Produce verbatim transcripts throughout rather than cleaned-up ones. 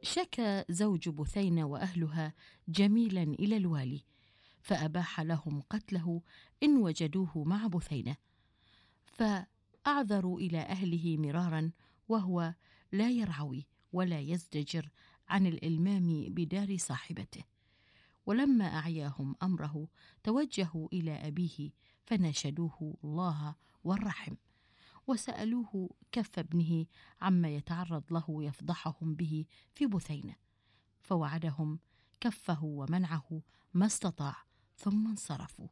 شكى زوج بثينة وأهلها جميلا إلى الوالي، فأباح لهم قتله إن وجدوه مع بثينة، فأعذروا إلى أهله مرارا وهو لا يرعوي ولا يزدجر عن الإلمام بدار صاحبته. ولما أعياهم أمره توجهوا إلى أبيه فناشدوه الله والرحم، وسألوه كف ابنه عما يتعرض له يفضحهم به في بثينة، فوعدهم كفه ومنعه ما استطاع، ثم انصرفوا.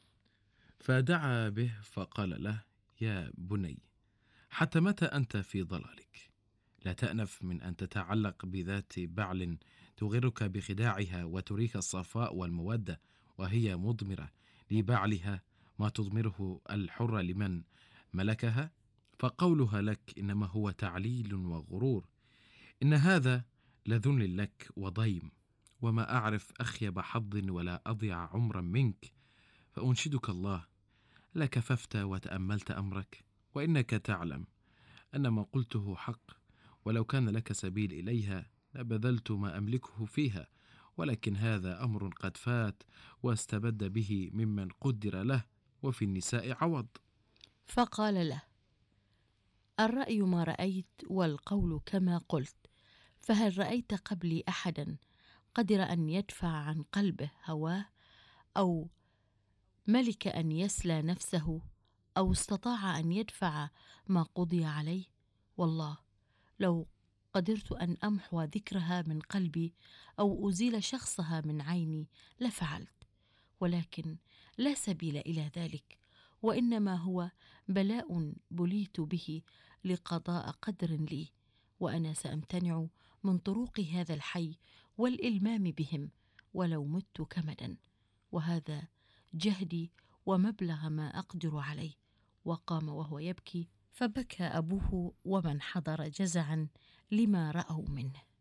فدعا به فقال له: يا بني، حتى متى أنت في ضلالك؟ لا تأنف من أن تتعلق بذات بعل تغرك بخداعها وتريك الصفاء والمودة، وهي مضمرة لبعلها ما تضمره الحر لمن ملكها. فقولها لك إنما هو تعليل وغرور، إن هذا لذل لك وضيم، وما أعرف أخيب حظ ولا أضيع عمرا منك. فأنشدك الله، لكففت وتأملت أمرك، وإنك تعلم أن ما قلته حق، ولو كان لك سبيل إليها لبذلت ما أملكه فيها، ولكن هذا أمر قد فات واستبد به ممن قدر له، وفي النساء عوض. فقال له: الرأي ما رأيت والقول كما قلت، فهل رأيت قبلي أحدا قدر أن يدفع عن قلبه هواه، أو ملك أن يسلى نفسه، أو استطاع أن يدفع ما قضي عليه؟ والله لو قدرت أن أمحو ذكرها من قلبي أو أزيل شخصها من عيني لفعلت، ولكن لا سبيل إلى ذلك، وإنما هو بلاء بليت به لقضاء قدر لي، وأنا سأمتنع من طرق هذا الحي والإلمام بهم ولو مت كمدا، وهذا جهدي ومبلغ ما أقدر عليه. وقام وهو يبكي، فبكى أبوه ومن حضر جزعا لما رأوا منه.